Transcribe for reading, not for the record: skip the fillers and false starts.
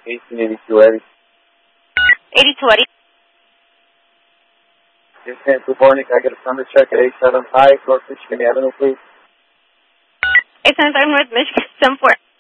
1882 Eddie. 82 Eddie. Yes, ma'am. Good morning. Can I get a thunder check at 87 High, North Michigan Avenue, please? 875 North Michigan, 74.